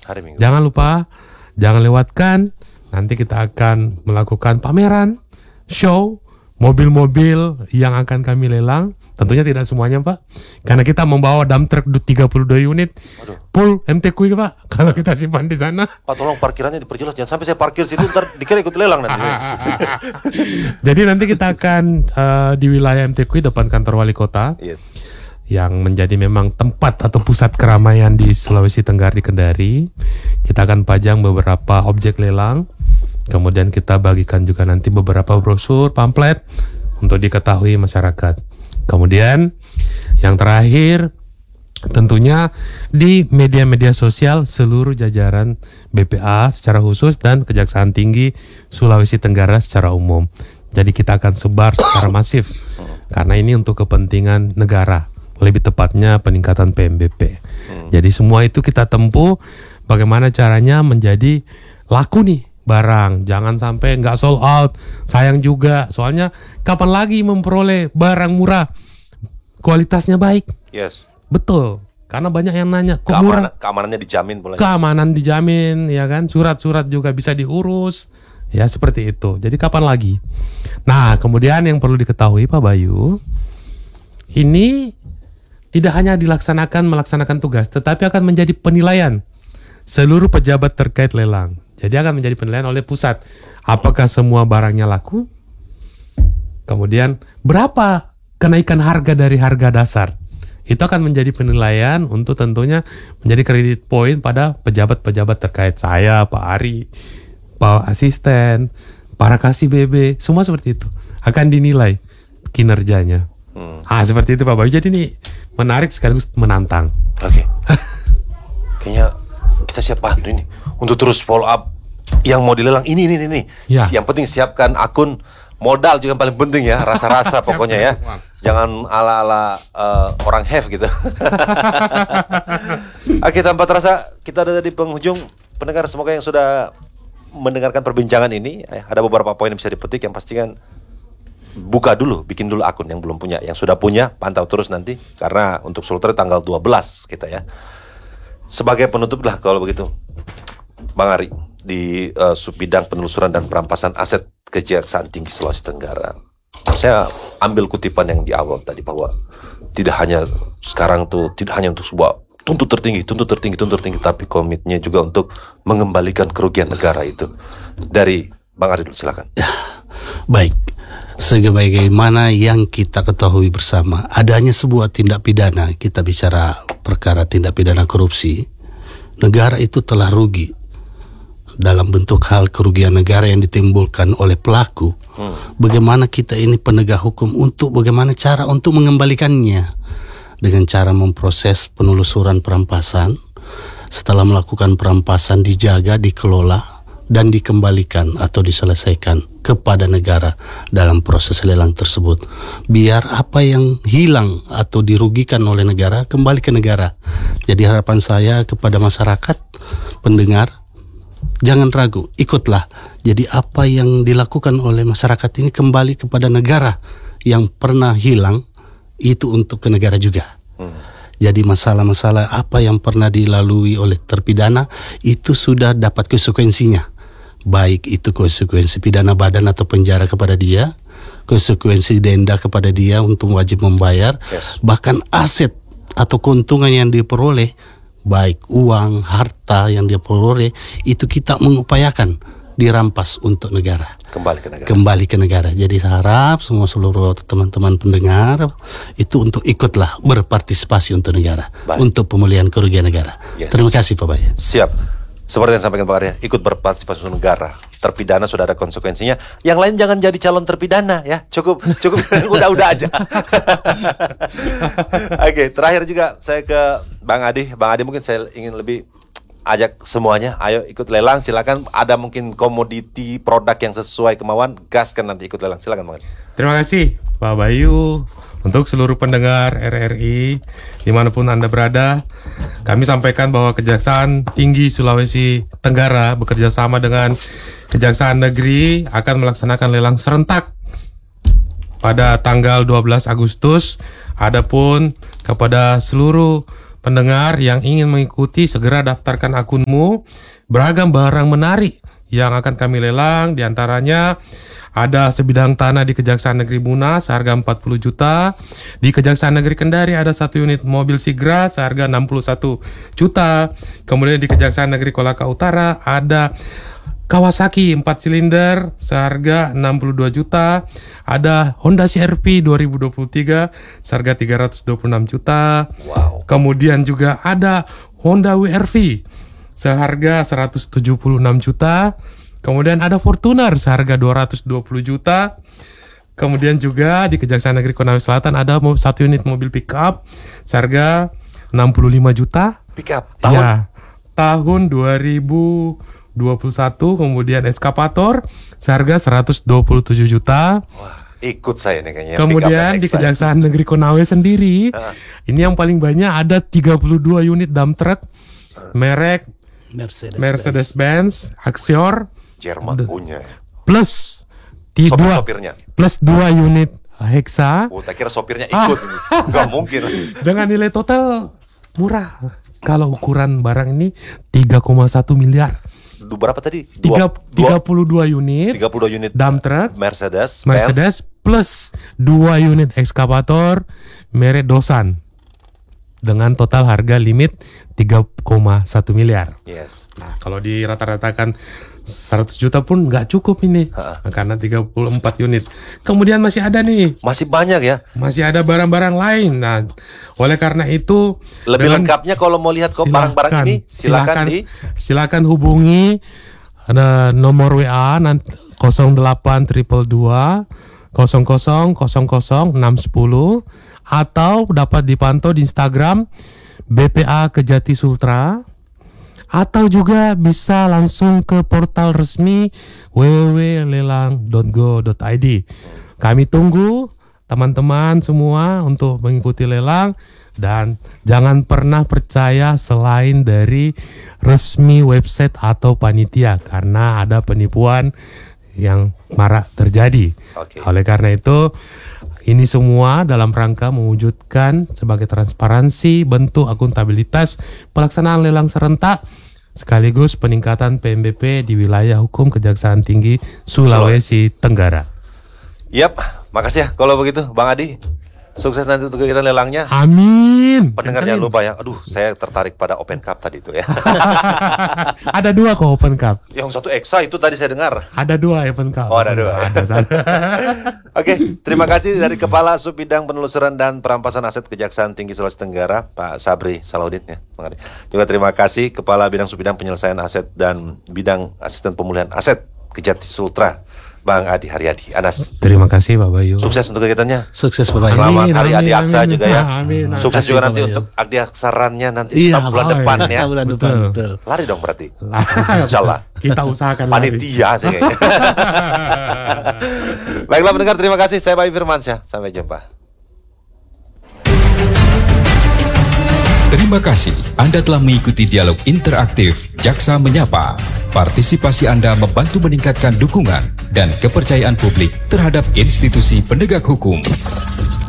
Hari Minggu. Jangan lupa, jangan lewatkan. Nanti kita akan melakukan pameran, show, mobil-mobil yang akan kami lelang. Tentunya tidak semuanya, Pak, karena kita membawa dump truck 32 unit. Waduh. Full MTQ, Pak, kalau kita simpan di sana. Pak, tolong parkirannya diperjelas, jangan sampai saya parkir situ ntar dikira ikut lelang nanti. Jadi nanti kita akan di wilayah MTQ depan kantor wali kota. Yes. Yang menjadi memang tempat atau pusat keramaian di Sulawesi Tenggara di Kendari. Kita akan pajang beberapa objek lelang. Kemudian kita bagikan juga nanti beberapa brosur, pamflet untuk diketahui masyarakat. Kemudian yang terakhir tentunya di media-media sosial seluruh jajaran BPA secara khusus dan Kejaksaan Tinggi Sulawesi Tenggara secara umum. Jadi kita akan sebar secara masif karena ini untuk kepentingan negara, lebih tepatnya peningkatan PMBP. Jadi semua itu kita tempuh bagaimana caranya menjadi laku nih barang, jangan sampai nggak sold out. Sayang juga, soalnya kapan lagi memperoleh barang murah kualitasnya baik? Yes. Betul, karena banyak yang nanya kok murah. Keamanannya dijamin boleh. Keamanan dijamin, ya kan? Surat-surat juga bisa diurus, ya seperti itu. Jadi kapan lagi? Nah, kemudian yang perlu diketahui Pak Bayu, ini tidak hanya melaksanakan tugas, tetapi akan menjadi penilaian seluruh pejabat terkait lelang. Jadi akan menjadi penilaian oleh pusat. Apakah semua barangnya laku? Kemudian berapa kenaikan harga dari harga dasar? Itu akan menjadi penilaian untuk tentunya menjadi kredit poin pada pejabat-pejabat terkait. Saya, Pak Ari, Pak Asisten, para kasih BB, semua seperti itu. Akan dinilai kinerjanya. Seperti itu Pak Bayu. Jadi ini menarik sekaligus menantang. Oke. Kayaknya kita siap bantu ini untuk terus follow up yang mau dilelang ini. Ya. Yang penting siapkan akun modal juga yang paling penting ya, rasa-rasa pokoknya ya. Jangan ala-ala orang have gitu. Oke, tanpa terasa kita ada di penghujung. Pendengar semoga yang sudah mendengarkan perbincangan ini, ada beberapa poin yang bisa dipetik. Yang pasti kan buka dulu, bikin dulu akun yang belum punya. Yang sudah punya, pantau terus nanti. Karena untuk Sultra tanggal 12 kita ya. Sebagai penutup lah kalau begitu, Bang Ari, di Subbidang Penelusuran dan Perampasan Aset Kejaksaan Tinggi Sulawesi Tenggara. Saya ambil kutipan yang di awal tadi bahwa tidak hanya sekarang tuh, tidak hanya untuk sebuah tuntut tertinggi, tapi komitmennya juga untuk mengembalikan kerugian negara itu. Dari Bang Ari dulu, silakan. Baik. Sebagaimana yang kita ketahui bersama, adanya sebuah tindak pidana, kita bicara perkara tindak pidana korupsi, negara itu telah rugi dalam bentuk hal kerugian negara yang ditimbulkan oleh pelaku. Bagaimana kita ini penegak hukum untuk bagaimana cara untuk mengembalikannya dengan cara memproses penelusuran perampasan. Setelah melakukan perampasan, dijaga, dikelola dan dikembalikan atau diselesaikan kepada negara dalam proses lelang tersebut. Biar apa yang hilang atau dirugikan oleh negara kembali ke negara. Jadi harapan saya kepada masyarakat pendengar, jangan ragu, ikutlah. Jadi apa yang dilakukan oleh masyarakat ini kembali kepada negara yang pernah hilang, itu untuk ke negara juga. Jadi masalah-masalah apa yang pernah dilalui oleh terpidana itu sudah dapat konsekuensinya. Baik itu konsekuensi pidana badan atau penjara kepada dia, konsekuensi denda kepada dia untuk wajib membayar, bahkan aset atau keuntungan yang diperoleh, baik uang, harta yang dia peroleh, itu kita mengupayakan dirampas untuk negara. Kembali ke negara. Jadi saya harap semua seluruh teman-teman pendengar itu untuk ikutlah berpartisipasi untuk negara, untuk pemulihan kerugian negara. Terima kasih Pak Bayu. Siap. Seperti yang disampaikan Pak Arya, ikut berpartisipasi untuk negara. Terpidana sudah ada konsekuensinya. Yang lain jangan jadi calon terpidana ya. Cukup udah aja. Oke, terakhir juga saya ke Bang Adi. Bang Adi, mungkin saya ingin lebih ajak semuanya, ayo ikut lelang, silakan. Ada mungkin komoditi produk yang sesuai kemauan, gaskan nanti ikut lelang. Silakan Bang Adi. Terima kasih Pak Bayu. Untuk seluruh pendengar RRI dimanapun Anda berada, kami sampaikan bahwa Kejaksaan Tinggi Sulawesi Tenggara bekerja sama dengan Kejaksaan Negeri akan melaksanakan lelang serentak pada tanggal 12 Agustus. Adapun kepada seluruh pendengar yang ingin mengikuti, segera daftarkan akunmu. Beragam barang menarik yang akan kami lelang, diantaranya ada sebidang tanah di Kejaksaan Negeri Buna seharga 40 juta. Di Kejaksaan Negeri Kendari ada 1 unit mobil Sigra seharga 61 juta. Kemudian di Kejaksaan Negeri Kolaka Utara ada Kawasaki 4 silinder seharga 62 juta. Ada Honda CR-V 2023 seharga 326 juta. Wow. Kemudian juga ada Honda WR-V seharga 176 juta. Kemudian ada Fortuner seharga 220 juta. Kemudian juga di Kejaksaan Negeri Konawe Selatan ada 1 unit mobil pickup seharga 65 juta. Pickup tahun? Ya, tahun 2021. Kemudian eskavator seharga 127 juta. Wah, ikut saya nih kayaknya. Kemudian di Kejaksaan Negeri Konawe sendiri, ini yang paling banyak ada 32 unit dump truck merek Mercedes-Benz Axior Jerman punya. plus Sopirnya. plus 2 unit Hexa Oh, tak kira sopirnya ikut ini. Enggak mungkin. dengan nilai total murah. Kalau ukuran barang ini 3,1 miliar. Berapa tadi? 32 unit 32 unit dump truck Mercedes plus 2 unit ekskavator merek Dosan dengan total harga limit 3,1 miliar. Yes. Nah, kalau dirata-ratakan 100 juta pun nggak cukup ini. Karena 34 unit. Kemudian masih ada nih. Masih banyak ya. Masih ada barang-barang lain. Nah, oleh karena itu Lebih lengkapnya kalau mau lihat kok barang-barang ini silakan hubungi ada nomor WA 0822 00 610 atau dapat dipantau di Instagram BPA Kejati Sultra, atau juga bisa langsung ke portal resmi www.lelang.go.id. Kami tunggu teman-teman semua untuk mengikuti lelang, dan jangan pernah percaya selain dari resmi website atau panitia, karena ada penipuan yang marak terjadi. Oleh karena itu, ini semua dalam rangka mewujudkan sebagai transparansi, bentuk akuntabilitas pelaksanaan lelang serentak, sekaligus peningkatan PMBP di wilayah hukum Kejaksaan Tinggi Sulawesi Tenggara. Yap, makasih ya kalau begitu Bang Adi. Sukses nanti untuk kegiatan lelangnya. Amin. Pendengar jangan lupa ya. Aduh, saya tertarik pada Open Cup tadi itu ya. Ada 2 kok Open Cup. Yang satu Eksa itu tadi saya dengar. Ada 2 Open Cup. Oh, ada 2. Ada 1. Oke, terima kasih dari Kepala Subbidang Penelusuran dan Perampasan Aset Kejaksaan Tinggi Sulawesi Tenggara, Pak Sabri Salahuddin ya. Juga terima kasih Kepala Bidang Subbidang Penyelesaian Aset dan Bidang Asisten Pemulihan Aset Kejati Sultra, Bang Adi Haryadi Anas. Terima kasih Pak Bayu. Sukses untuk kegiatannya. Sukses Pak Bayu. Selamat Hari Adi Aksa juga ya. Amin. Sukses Makasih, juga Pak nanti Bayu. untuk Adi Aksarannya nanti bulan Iya, depan ya. Bulan depan, betul. Lari dong berarti. Insyaallah. Kita usahakan lari. Panitia sih kayaknya. Baiklah pendengar, terima kasih. Saya Bayu Firmansyah. Sampai jumpa. Terima kasih Anda telah mengikuti dialog interaktif Jaksa Menyapa. Partisipasi Anda membantu meningkatkan dukungan dan kepercayaan publik terhadap institusi penegak hukum.